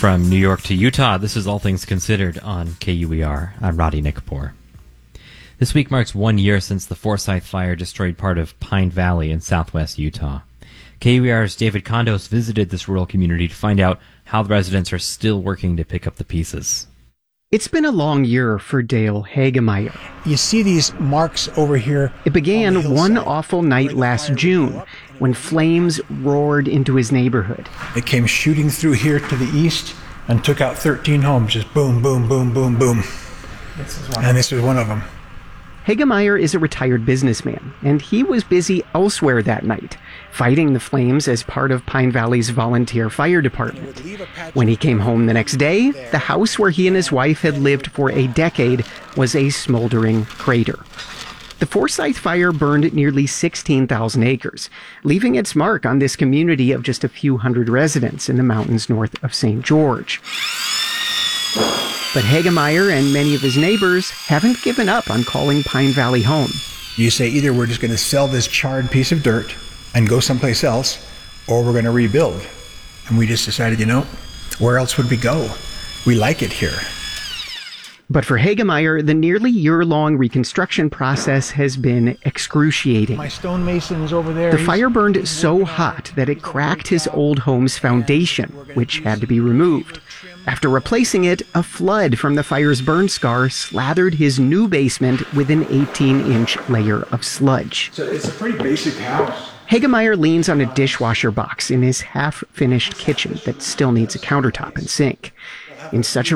From New York to Utah, this is All Things Considered on KUER. I'm Roddy Nikpour. This week marks 1 year since the Forsyth Fire destroyed part of Pine Valley in southwest Utah. KUER's David Condos visited this rural community to find out how the residents are still working to pick up the pieces. It's been a long year for Dale Hagemeyer. You see these marks over here. It began one awful night last June when flames roared into his neighborhood. It came shooting through here to the east and took out 13 homes. Just boom, boom, boom, boom, boom. This was one of them. Hagemeyer is a retired businessman, and he was busy elsewhere that night, fighting the flames as part of Pine Valley's volunteer fire department. When he came home the next day, the house where he and his wife had lived for a decade was a smoldering crater. The Forsyth Fire burned nearly 16,000 acres, leaving its mark on this community of just a few hundred residents in the mountains north of St. George. But Hagemeyer and many of his neighbors haven't given up on calling Pine Valley home. You say either we're just going to sell this charred piece of dirt and go someplace else, or we're going to rebuild. And we just decided, where else would we go? We like it here. But for Hagemeyer, the nearly year-long reconstruction process has been excruciating. My stonemason's over there. The fire burned so hot that it cracked his old home's foundation, which had to be removed. After replacing it, a flood from the fire's burn scar slathered his new basement with an 18-inch layer of sludge. So it's a pretty basic house. Hagemeyer leans on a dishwasher box in his half-finished kitchen that still needs a countertop and sink. In such a